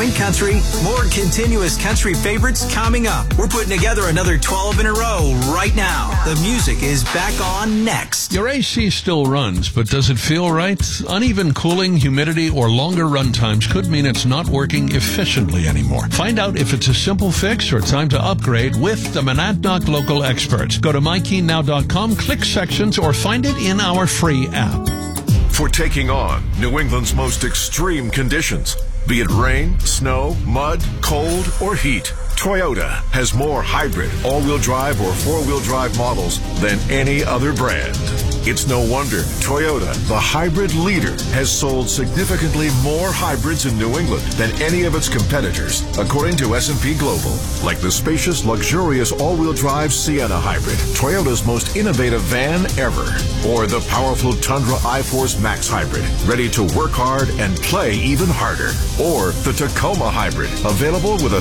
Wink Country. More continuous country favorites coming up. We're putting together another 12 in a row right now. The music is back on next. Your AC still runs, but does it feel right? Uneven cooling, humidity, or longer run times could mean it's not working efficiently anymore. Find out if it's a simple fix or time to upgrade with the Monadnock local experts. Go to mykeennow.com, click sections, or find it in our free app. For taking on New England's most extreme conditions, be it rain, snow, mud, cold, or heat, Toyota has more hybrid, all-wheel drive, or four-wheel drive models than any other brand. It's no wonder Toyota, the hybrid leader, has sold significantly more hybrids in New England than any of its competitors, according to S&P Global. Like the spacious, luxurious all-wheel drive Sienna Hybrid, Toyota's most innovative van ever. Or the powerful Tundra iForce Max Hybrid, ready to work hard and play even harder. Or the Tacoma Hybrid, available with a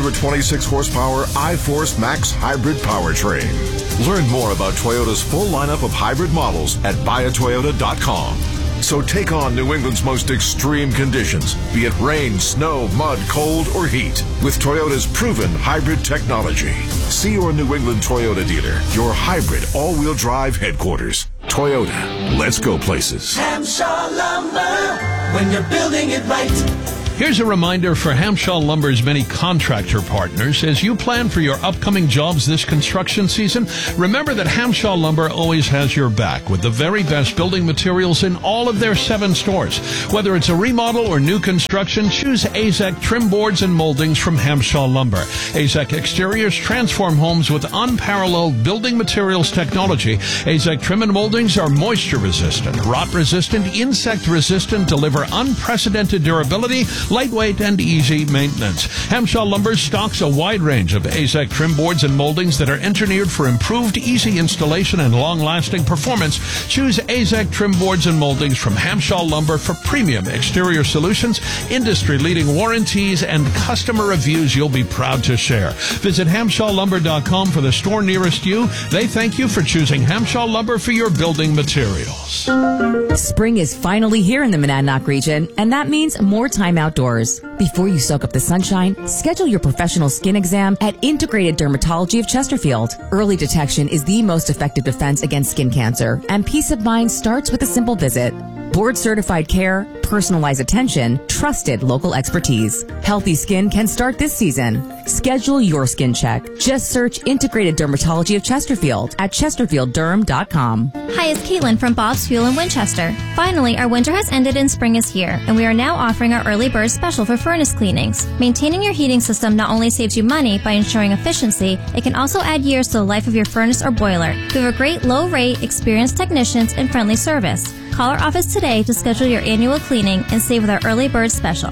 326 horsepower iForce Max Hybrid powertrain. Learn more about Toyota's full lineup of hybrid models at buyatoyota.com. So take on New England's most extreme conditions, be it rain, snow, mud, cold, or heat, with Toyota's proven hybrid technology. See your New England Toyota dealer, your hybrid all-wheel drive headquarters. Toyota, let's go places. Hamshaw Lumber, when you're building it right. Here's a reminder for Hamshaw Lumber's many contractor partners. As you plan for your upcoming jobs this construction season, remember that Hamshaw Lumber always has your back with the very best building materials in all of their 7 stores. Whether it's a remodel or new construction, choose AZEK trim boards and moldings from Hamshaw Lumber. AZEK Exteriors transform homes with unparalleled building materials technology. AZEK trim and moldings are moisture resistant, rot resistant, insect resistant, deliver unprecedented durability, lightweight and easy maintenance. Hamshaw Lumber stocks a wide range of AZEK trim boards and moldings that are engineered for improved, easy installation and long-lasting performance. Choose AZEK trim boards and moldings from Hamshaw Lumber for premium exterior solutions, industry-leading warranties, and customer reviews you'll be proud to share. Visit HamshawLumber.com for the store nearest you. They thank you for choosing Hamshaw Lumber for your building materials. Spring is finally here in the Monadnock region, and that means more time outdoors. Before you soak up the sunshine, schedule your professional skin exam at Integrated Dermatology of Chesterfield. Early detection is the most effective defense against skin cancer, and peace of mind starts with a simple visit. Board-certified care, personalized attention, trusted local expertise. Healthy skin can start this season. Schedule your skin check. Just search Integrated Dermatology of Chesterfield at chesterfieldderm.com. Hi, it's Caitlin from Bob's Fuel in Winchester. Finally, our winter has ended and spring is here, and we are now offering our early bird special for furnace cleanings. Maintaining your heating system not only saves you money by ensuring efficiency, it can also add years to the life of your furnace or boiler. We have a great low rate, experienced technicians, and friendly service. Call our office today to schedule your annual cleaning and save with our early bird special.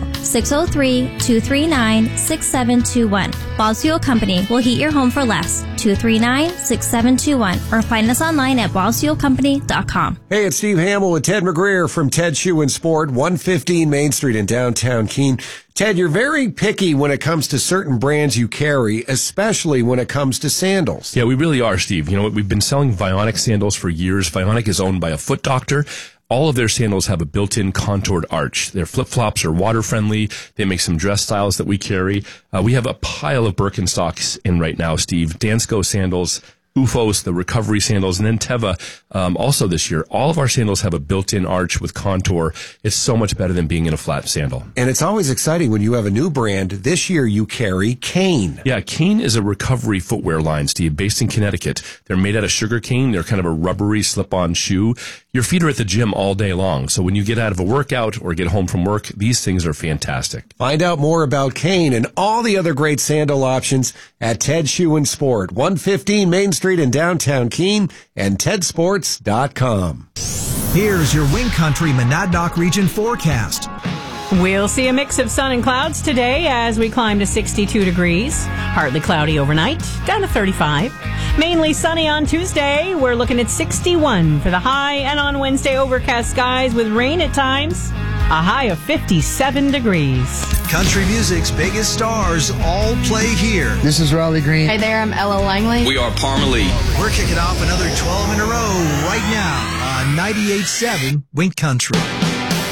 603-239-6721. Bob's Fuel Company will heat your home for less. 239-6721. Or find us online at bobsfuelcompany.com. Hey, it's Steve Hamill with Ted McGreer from Ted Shoe and Sport, 115 Main Street in downtown Keene. Ted, you're very picky when it comes to certain brands you carry, especially when it comes to sandals. Yeah, we really are, Steve. You know, we've been selling Vionic sandals for years. Vionic is owned by a foot doctor. All of their sandals have a built-in contoured arch. Their flip-flops are water-friendly. They make some dress styles that we carry. We have a pile of Birkenstocks in right now, Steve. Dansko sandals, Ufos, the recovery sandals, and then Teva also this year. All of our sandals have a built-in arch with contour. It's so much better than being in a flat sandal. And it's always exciting when you have a new brand. This year you carry Kane. Yeah, Kane is a recovery footwear line, Steve, based in Connecticut. They're made out of sugar cane. They're kind of a rubbery slip-on shoe. Your feet are at the gym all day long. So when you get out of a workout or get home from work, these things are fantastic. Find out more about Kane and all the other great sandal options at Ted Shoe and Sport, 115 Main Street in downtown Keene, and tedsports.com. Here's your Wing Country Monadnock region forecast. We'll see a mix of sun and clouds today as we climb to 62 degrees. Partly cloudy overnight, down to 35. Mainly sunny on Tuesday. We're looking at 61 for the high, and on Wednesday, overcast skies with rain at times. A high of 57 degrees. Country music's biggest stars all play here. This is Raleigh Green. Hey there, I'm Ella Langley. We are Parmalee. We're kicking off another 12 in a row right now on 98.7 Wink Country.